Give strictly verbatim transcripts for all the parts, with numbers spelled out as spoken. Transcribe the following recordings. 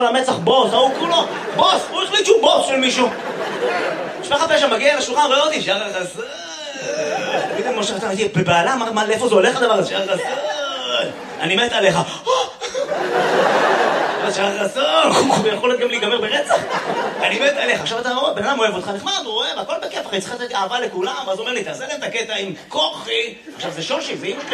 למצח בוס, הוא כולו בוס, הוא החליט שהוא בוס של מישהו. משפחת פשע מגיע לשולחן, רואה אותי, שער החסון. פתאום משה חסון, הייתי בבעלה, אמר, לאיפה זה הולך הדבר הזה? שער החסון, אני מת עליך. שער החסון, הוא יכול להיות גם להיגמר ברצח. אני מת עליך. עכשיו אתה רואה, בן אדם אוהב אותך, נחמד, הוא אוהב, הכל בכיף, אחי, צריך לתת אהבה לכולם, אז הוא אומר לי, תעשה להם את הקטע עם כוחי. עכשיו זה שושי, זה אמא שלי.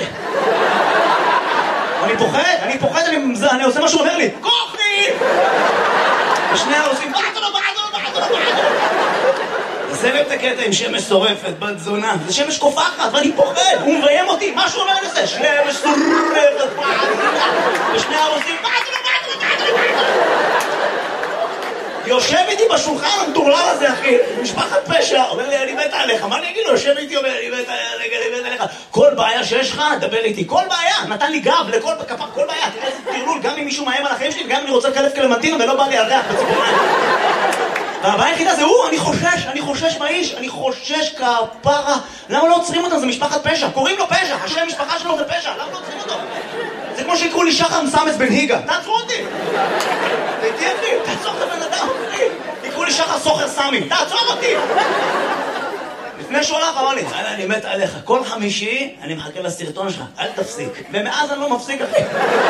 אני פוחד, אני פוחד, אני עושה מה שהוא אומר לי, כוחי! ושני העושים, בעטו לו, בעטו לו, בעטו לו, בעטו לו. זה לב את הקטע עם שמש שורפת, בת זונה. זה שמש קופחת, ואני פוחד, הוא מביים אותי, מה שהוא אומר לי זה? שמש שורפת, בעטו לו. ושני העושים, בעטו לו, בעטו לו, בעטו לו, בעטו לו. יושב איתי בשולחן המטורלל הזה, אחי, משפחת פשע, אומר לי, אני מת עליך, מה אני אגיד לו? יושב איתי, אומר, אני מת עליך, אני מת עליך. כל בעיה שיש לך, דבר איתי, כל בעיה, נתן לי גב לכל כפר, כל בעיה, תראה איזה תרלול, גם אם מישהו מאיים על החיים שלי, וגם אם אני רוצה לקלף קלמנטינה ולא בא לי על ריח בציפורניים. והבעיה היחידה זה הוא, אני חושש, אני חושש מהאיש, אני חושש כפרה. למה לא עוצרים אותם? זה משפחת פשע, קוראים לו פשע, השם משפחה שלו זה פשע, למה לא עוצרים אותו? זה כמו שיקראו לי שחר מסמס בן היגה, תעצרו אותי! תהיה אחי, תעצור את הבן אדם, יקראו לי שחר סוחר סמי, תעצור אותי! לפני שהוא הלך אמר לי, אני מת עליך, כל חמישי אני מחכה לסרטון שלך, אל תפסיק. ומאז אני לא מפסיק, אחי.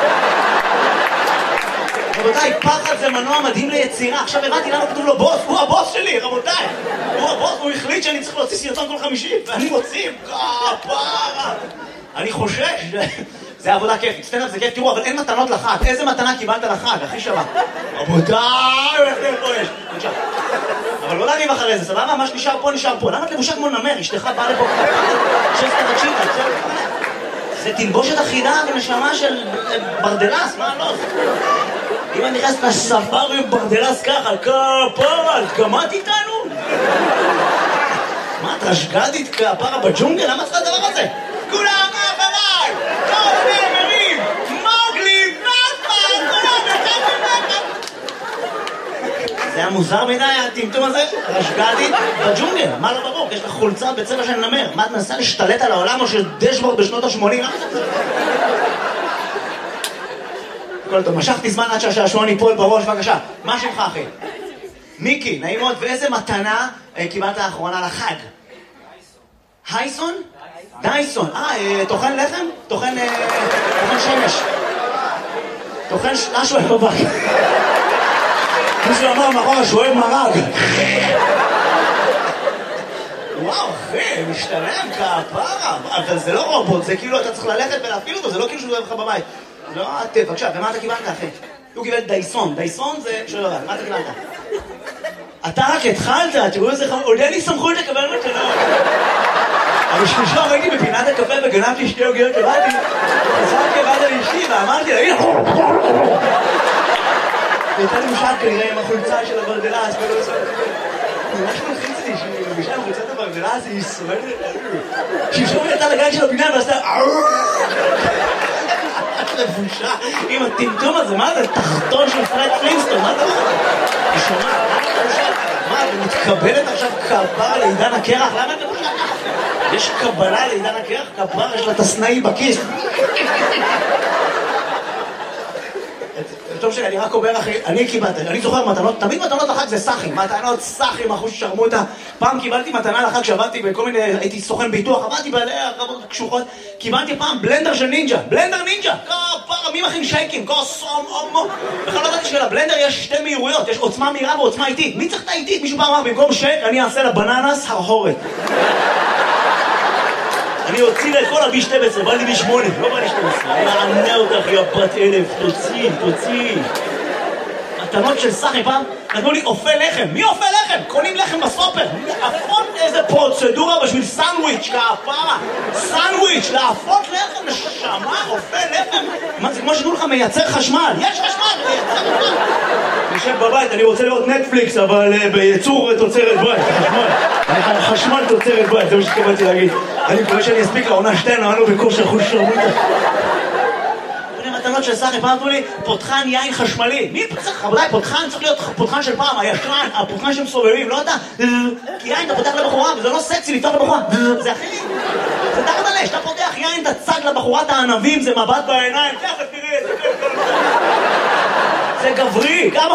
רבותיי, פחד זה מנוע מדהים ליצירה. עכשיו הבנתי למה כתוב לו בוס, הוא הבוס שלי, רבותיי. הוא הבוס, הוא החליט שאני צריך להוציא סרטון כל חמישי, ואני מוציא, כפרה. אני חושש, זה עבודה כיפית, סטנדאפ זה כיף, תראו, אבל אין מתנות לחג. איזה מתנה קיבלת לחג, הכי שווה? רבותיי, איך זה פה יש? בבקשה. אבל לא להריב אחרי זה, סבבה? מה שנשאר פה נשאר פה. למה את לבושה כמו נמר? אשתך באה לפה שפת תקשיב, זה תלבושת אחידה ונשמה של ברדלס, מה לא? אם אני נכנס לספארי ברדלס ככה, כפרה, גמת איתנו? מה, את רשגדית כפרה בג'ונגל? למה צריכה הדבר הזה? כולם אחריי! כל נאמרים! מוגלי! נאפה! כולם נאפה! זה היה מוזר מדי, הטמטום הזה? רשגדית בג'ונגל, מה לא ברור? יש לך חולצה בצבע של נמר. מה, את מנסה להשתלט על העולם או של דשבורד בשנות ה-שמונים? למה זה? כל טוב, משכתי זמן עד שהשעשועון ייפול בראש, בבקשה. מה שלך, אחי? מיקי, נעים מאוד, ואיזה מתנה קיבלת לאחרונה לחג? הייסון? דייסון. אה, תוכן לחם? תוכן שמש. תוכן משהו בבק. מישהו אמר מאחורה שהוא אוהב מרג. וואו, אחי, משתלם כפרה. אבל זה לא רובוט, זה כאילו אתה צריך ללכת ולהפעיל אותו, זה לא כאילו שהוא אוהב לך בבית. לא, טוב, בבקשה, ומה אתה קיבלת, אחי? הוא קיבל דייסון. דייסון זה שלא רע, מה אתה קיבלת? אתה רק התחלת, תראו איזה חמור, עוד אין לי סמכות לקבל מתנות. אבל שלושה ראיתי בפינת הקפה וגנבתי שתי עוגיות שבאתי, חזרתי לבד על אשתי ואמרתי לה, הנה! הייתה לי משל כנראה עם החולצה של הברדלס, ולא עושה... ממש מלחיץ לי שהיא מרגישה עם חולצת הברדלס, היא שורדת... שמשום יצאה לגן של הפינה ועשתה... לבושה עם הטמטום הזה, מה זה? תחתון של פרד פלינסטון, מה זה? היא שומעת, מה זה לבושה? מה, את מתקבלת עכשיו כפרה לעידן הקרח? למה את לבושה ככה? יש קבלה לעידן הקרח? כפרה, יש לה את הסנאי בכיס. טוב שלי, אני רק אומר אחי, אני קיבלתי, אני זוכר מתנות, תמיד מתנות לחג זה סחים, מתנות סחים, אחוז ששרמוטה. פעם קיבלתי מתנה לחג שעבדתי בכל מיני, הייתי סוכן ביטוח, עבדתי בעלי הרבות קשוחות, קיבלתי פעם בלנדר של נינג'ה, בלנדר נינג'ה, כפרה, מי מכין שייקים, כוסום, אומו. בכלל לא ידעתי שלבלנדר יש שתי מהירויות, יש עוצמה מהירה ועוצמה איטית. מי צריך את האיטית? מישהו פעם אמר, במקום שייק, אני אעשה לבננס הרהורת. אני אוציא לה את כל הבי שתים עשרה, בא לי בי שמונה, לא בא לי שתים עשרה. אני מענה אותך, יא בת אלף, תוציא, תוציא. מתנות של סחי פעם, נתנו לי אופה לחם. מי אופה לחם? קונים לחם בסופר. להפות איזה פרוצדורה בשביל סנדוויץ', כפרה. סנדוויץ', להפות לחם, נשמה, אופה לחם. מה זה כמו שתנו לך מייצר חשמל? יש חשמל, מייצר חשמל. אני יושב בבית, אני רוצה לראות נטפליקס, אבל בייצור תוצרת בית, חשמל. חשמל תוצרת בית, זה מה שתקבלתי להגיד. אני מקווה שאני אספיק לעונה שתיים, נענו בכושר חוש שרמוטה. מתנות של סחי, פעם אמרו לי, פותחן יין חשמלי. מי צריך? רבותיי, פותחן צריך להיות פותחן של פעם, הישן, הפותחן שמסובבים, לא אתה. כי יין אתה פותח לבחורה, וזה לא סקסי לפתוח לבחורה. זה אחי, זה תחת עלי, שאתה פותח יין, אתה צג לבחורת הענבים, זה מבט בעיניים, תכף תראי את זה. זה גברי. כמה